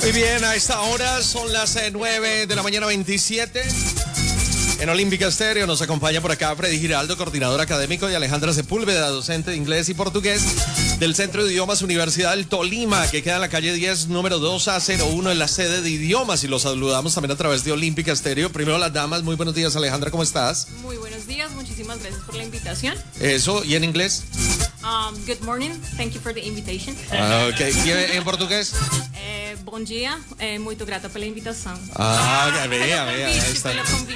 Muy bien, a esta hora son las 9 de la mañana 27. En Olímpica Estéreo nos acompaña por acá Freddy Giraldo, coordinador académico, y Alejandra Sepúlveda, docente de inglés y portugués del Centro de Idiomas Universidad del Tolima, que queda en la calle 10, número 2A01, en la sede de idiomas. Y los saludamos también a través de Olímpica Estéreo. Primero las damas, muy buenos días, Alejandra, ¿cómo estás? Muy buenos días, muchísimas gracias por la invitación. Eso, ¿y en inglés? Good morning, thank you for the invitation. Ok, ¿y en portugués? Bom dia, muito grata pela invitação. Vea, ahí está. Pelo convite.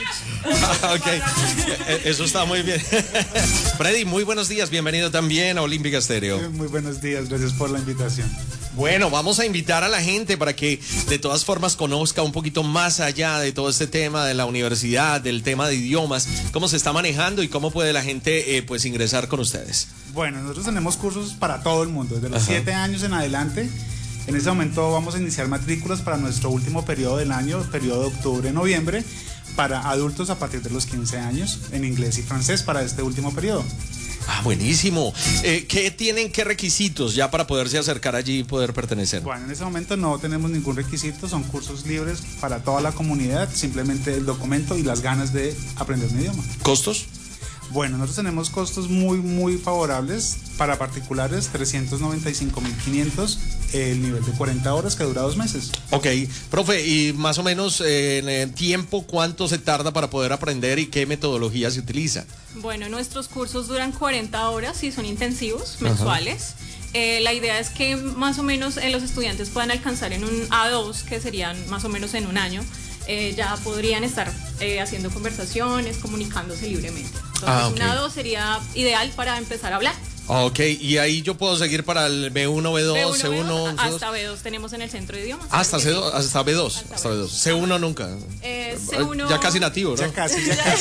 Ok, eso está muy bien. Freddy, muy buenos días, bienvenido también a Olímpica Estéreo. Muy buenos días, gracias por la invitación. Bueno, vamos a invitar a la gente para que de todas formas conozca un poquito más allá de todo este tema de la universidad, del tema de idiomas, cómo se está manejando y cómo puede la gente pues ingresar con ustedes. Bueno, nosotros tenemos cursos para todo el mundo, desde los 7 años en adelante. En este momento vamos a iniciar matrículas para nuestro último periodo del año, periodo de octubre-noviembre, para adultos a partir de los 15 años, en inglés y francés para este último periodo. Buenísimo. ¿Qué requisitos ya para poderse acercar allí y poder pertenecer? Bueno, en este momento no tenemos ningún requisito, son cursos libres para toda la comunidad, simplemente el documento y las ganas de aprender un idioma. ¿Costos? Bueno, nosotros tenemos costos muy favorables. Para particulares, 395.500, el nivel de 40 horas que dura 2 meses. Ok, profe, y más o menos en tiempo, ¿cuánto se tarda para poder aprender y qué metodología se utiliza? Bueno, nuestros cursos duran 40 horas y son intensivos, mensuales. La idea es que más o menos los estudiantes puedan alcanzar en un A2, que serían más o menos en un año. Ya podrían estar haciendo conversaciones, comunicándose libremente. Entonces, un A2 sería ideal para empezar a hablar. Ok, y ahí yo puedo seguir para el B1, B2, C1, C2. Hasta B2 tenemos en el centro de idiomas. Hasta B2. Hasta B2. C1 nunca. C1. Ya casi nativo, ¿no? Ya casi.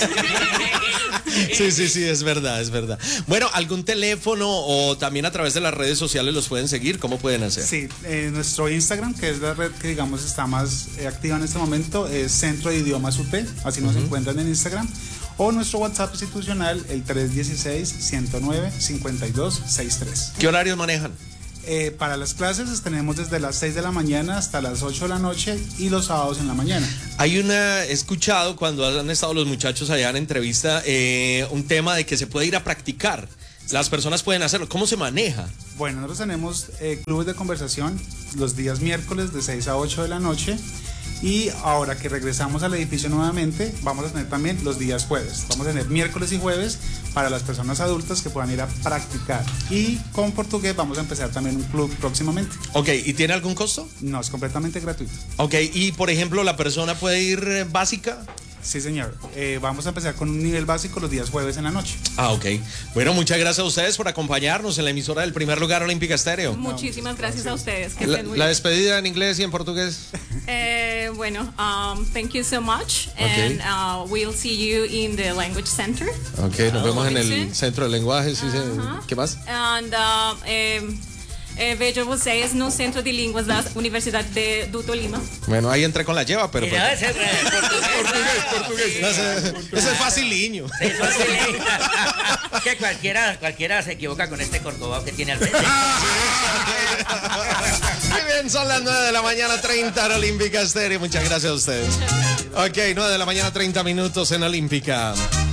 Sí, es verdad. Bueno, ¿algún teléfono o también a través de las redes sociales los pueden seguir? ¿Cómo pueden hacer? Sí, nuestro Instagram, que es la red que digamos está más activa en este momento, es Centro de Idiomas UT, así nos encuentran en Instagram. O nuestro WhatsApp institucional, el 316-109-5263. ¿Qué horarios manejan? Para las clases tenemos desde las 6 de la mañana hasta las 8 de la noche y los sábados en la mañana. He escuchado cuando han estado los muchachos allá en entrevista, un tema de que se puede ir a practicar. Las personas pueden hacerlo. ¿Cómo se maneja? Bueno, nosotros tenemos clubes de conversación los días miércoles de 6 a 8 de la noche. Y ahora que regresamos al edificio nuevamente, vamos a tener también los días jueves. Vamos a tener miércoles y jueves para las personas adultas que puedan ir a practicar. Y con portugués vamos a empezar también un club próximamente. Ok, ¿y tiene algún costo? No, es completamente gratuito. Ok, y por ejemplo, ¿la persona puede ir básica? Sí, señor. Vamos a empezar con un nivel básico los días jueves en la noche. Ok. Bueno, muchas gracias a ustedes por acompañarnos en la emisora del primer lugar Olímpica Estéreo. Muchísimas gracias a ustedes. Que estén muy la despedida en inglés y en portugués. Thank you so much. And we'll see you in the language center. Ok, nos vemos en el centro de lenguaje. Sí, ¿qué más? And vejo vocês no Centro de Línguas da Universidade do Tolima. Bueno, ahí entré con la lleva, pero... No, ese es portugués. No, ese es faciliño. Sí, faciliño. Que cualquiera se equivoca con este corcovado que tiene al frente. Muy bien, son las 9 de la mañana 30 en Olímpica Estéreo. Muchas gracias a ustedes. Ok, 9 de la mañana 30 minutos en Olímpica.